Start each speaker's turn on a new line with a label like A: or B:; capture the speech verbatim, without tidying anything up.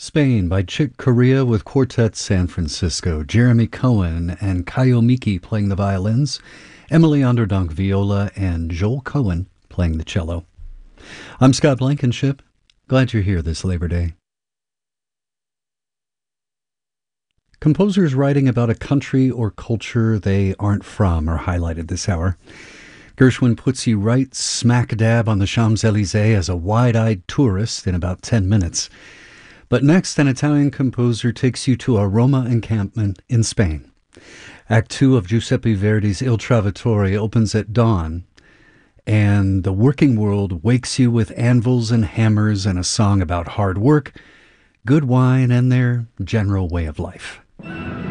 A: Spain by Chick Corea with Quartet San Francisco, Jeremy Cohen and Kayo Miki playing the violins, Emily Onderdonk viola, and Joel Cohen playing the cello. I'm Scott Blankenship. Glad you're here this Labor Day. Composers writing about a country or culture they aren't from are highlighted this hour. Gershwin puts you right smack dab on the Champs-Élysées as a wide-eyed tourist in about ten minutes. But next, an Italian composer takes you to a Roma encampment in Spain. Act two of Giuseppe Verdi's Il Trovatore opens at dawn, and the working world wakes you with anvils and hammers and a song about hard work, good wine, and their general way of life.